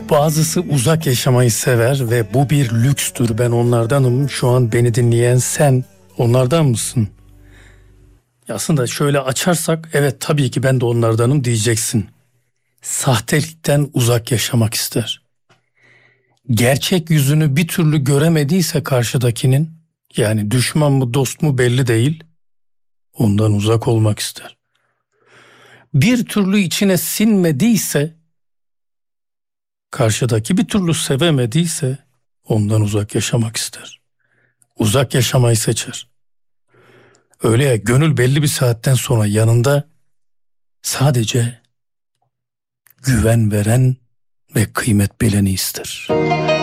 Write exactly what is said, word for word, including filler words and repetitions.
Bazısı uzak yaşamayı sever ve bu bir lükstür. Ben onlardanım. Şu an beni dinleyen sen onlardan mısın? Aslında şöyle açarsak, evet tabii ki ben de onlardanım diyeceksin. Sahtelikten uzak yaşamak ister. Gerçek yüzünü bir türlü göremediyse karşıdakinin, yani düşman mı dost mu belli değil, ondan uzak olmak ister. Bir türlü içine sinmediyse, karşıdaki bir türlü sevemediyse ondan uzak yaşamak ister. Uzak yaşamayı seçer. Öyle ya, gönül belli bir saatten sonra yanında sadece güven veren ve kıymet bileni ister.